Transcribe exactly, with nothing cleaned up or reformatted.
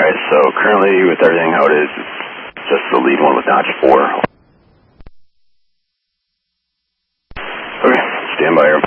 Alright, so currently with everything how it is, it's just the lead one with notch four. Okay, stand by.